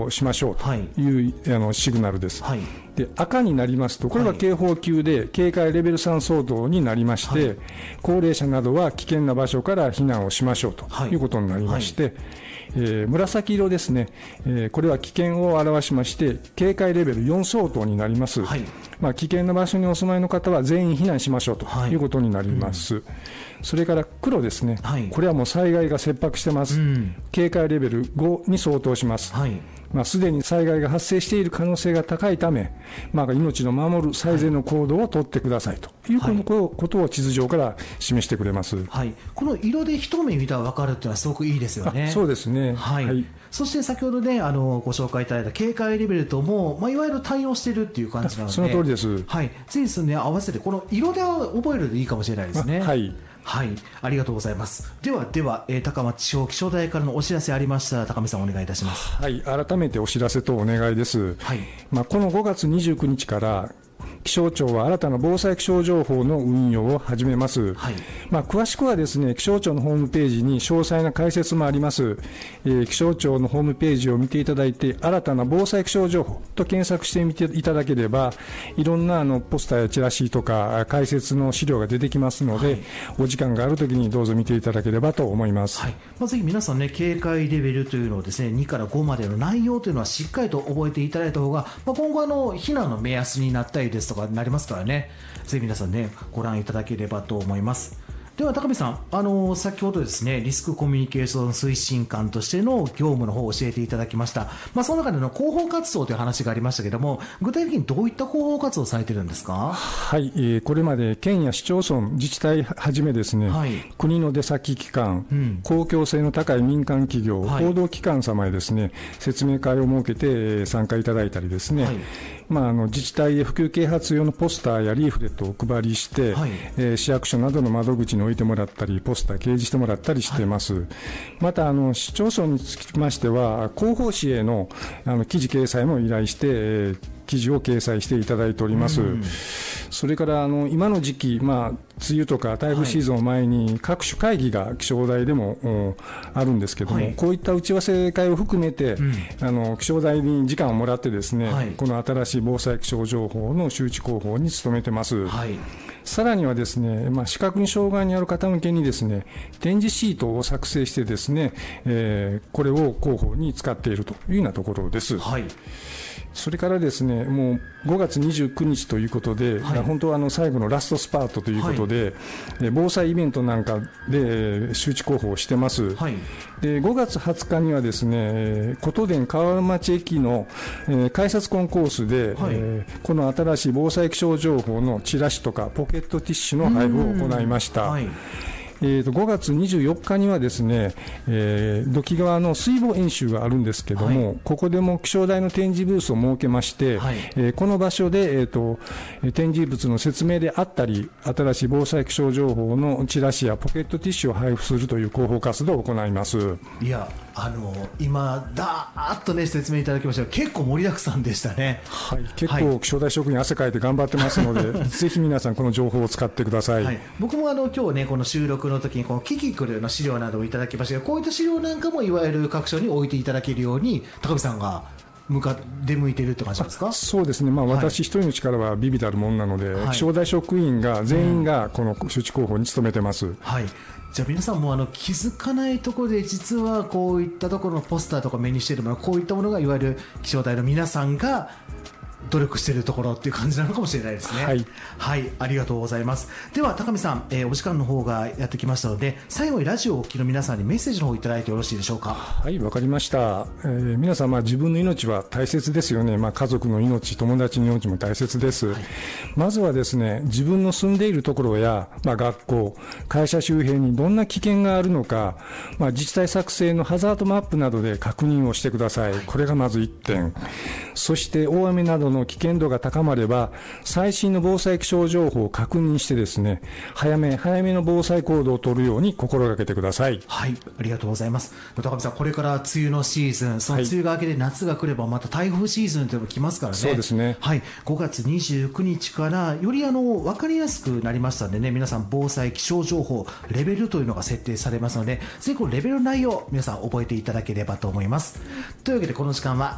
動しましょうという、シグナルです。 はい、 で赤になりますと、これは警報級で警戒レベル3相当になりまして、はい、高齢者などは危険な場所から避難をしましょうということになりまして、紫色ですね、これは危険を表しまして警戒レベル4相当になります。はい、危険な場所にお住まいの方は全員避難しましょうということになります。それから黒ですね、これはもう災害が切迫してます。警戒レベル5に相当します。すでに災害が発生している可能性が高いため、命の守る最善の行動を取ってくださいということを地図上から示してくれます。 この色で一目見たら分かるというのはすごくいいですよね。 そうですね。 そして先ほどね、ご紹介いただいた警戒レベルとも、いわゆる対応しているっていう感じなので、 その通りです。 ぜひですね、合わせてこの色で覚えるといいかもしれないですね。ありがとうございます。では高松地方気象台からのお知らせありましたら高見さんお願いいたします。 改めてお知らせとお願いです。この5月29日から気象庁は新たな防災気象情報の運用を始めます。詳しくはですね、気象庁のホームページに詳細な解説もあります。気象庁のホームページを見ていただいて、新たな防災気象情報と検索してみていただければ、いろんなポスターやチラシとか解説の資料が出てきますので、お時間があるときにどうぞ見ていただければと思います。 ぜひ皆さんね、警戒レベルというのをですね、2から5までの内容というのはしっかりと覚えていただいた方が、今後避難の目安になったりですとかなりますからね、ぜひ皆さんねご覧いただければと思います。では高見さん、先ほどですね、リスクコミュニケーション推進官としての業務の方を教えていただきました。その中での広報活動という話がありましたけれども、具体的にどういった広報活動をされているんですか？ これまで県や市町村自治体はじめですね、国の出先機関、公共性の高い民間企業、報道機関様へですね、説明会を設けて参加いただいたりですね、自治体へ普及啓発用のポスターやリーフレットをお配りして、市役所などの窓口に置いてもらったり、ポスター掲示してもらったりしています。また市町村につきましては、広報誌への記事掲載も依頼して、記事を掲載していただいております。それから今の時期、梅雨とか台風シーズンを前に各種会議が気象台でもあるんですけども、こういった打ち合わせ会を含めて、気象台に時間をもらってですね、この新しい防災気象情報の周知広報に努めてます。さらにはですね、視覚に障害にある方向けにですね、展示シートを作成してですね、これを広報に使っているというようなところです。それからですね、もう5月29日ということで、本当は最後のラストスパートということで、防災イベントなんかで周知広報をしてます。で5月20日にはですね、琴電川町駅の、改札コンコースで、この新しい防災気象情報のチラシとかポケットティッシュの配布を行いました。5月24日にはですね、土岐川の水防演習があるんですけども、ここでも気象台の展示ブースを設けまして、この場所で、展示物の説明であったり、新しい防災気象情報のチラシやポケットティッシュを配布するという広報活動を行います。 今だーっとね説明いただきましたが、結構盛りだくさんでしたね。 結構気象台職員汗かいて頑張ってますのでぜひ皆さんこの情報を使ってください。 僕も今日ね、この収録の時にこのキキクルの資料などをいただきましたが、こういった資料なんかもいわゆる各所に置いていただけるように高見さんが出向いているって感じですか？ そうですね、私一人の力は微々たるものなので、気象台職員が全員がこの周知広報に努めてます。 じゃあ皆さんも気づかないところで、実はこういったところのポスターとか目にしているもの、こういったものがいわゆる気象台の皆さんが努力しているところっていう感じなのかもしれないですね。ありがとうございます。では高見さん、お時間の方がやってきましたので、最後にラジオをお聞きの皆さんにメッセージの方をいただいてよろしいでしょうか？ わかりました。皆さん、自分の命は大切ですよね。家族の命、友達の命も大切です。まずはですね、自分の住んでいるところや、学校、会社周辺にどんな危険があるのか、自治体作成のハザードマップなどで確認をしてください。これがまず1点。そして大雨などの危険度が高まれば、最新の防災気象情報を確認してですね、早めの防災行動を取るように心がけてください。 ありがとうございます。高見さん、これから梅雨のシーズン、その梅雨が明けで夏が来ればまた台風シーズンというのも来ますからね。 そうですね。 5月29日からより分かりやすくなりましたのでね、皆さん防災気象情報レベルというのが設定されますので、ぜひこのレベルの内容皆さん覚えていただければと思います。というわけでこの時間は